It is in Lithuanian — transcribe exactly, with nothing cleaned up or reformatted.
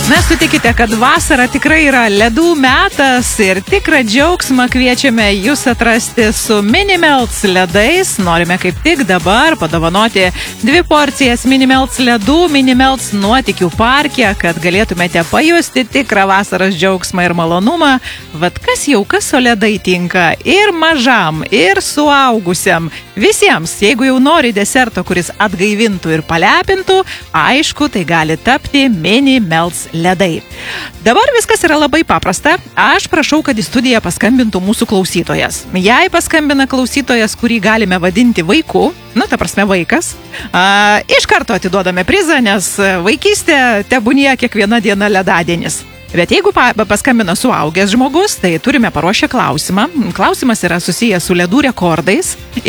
Na, sutikite, kad vasara tikrai yra ledų metas ir tikrą džiaugsmą kviečiame jūs atrasti su Minimelts ledais. Norime kaip tik dabar padovanoti dvi porcijas Minimelts ledų Minimelts nuotykių parke, kad galėtumėte pajusti tikrą vasaros džiaugsmą ir malonumą. Vat kas jau kas, o ledai tinka ir mažam, ir suaugusiam. Visiems, jeigu jau nori deserto, kuris atgaivintų ir palepintų, aišku, tai gali tapti Minimelts ledai. Dabar viskas yra labai paprasta. Aš prašau, kad į studiją paskambintų mūsų klausytojas. Jei paskambina klausytojas, kurį galime vadinti vaiku, nu, ta prasme vaikas, a, iš karto atiduodame prizą, nes vaikystė tebūnie kiekviena diena ledadienis. Bet jeigu pa, paskambina suaugęs žmogus, tai turime paruošę klausimą. Klausimas yra susijęs su ledų rekordais.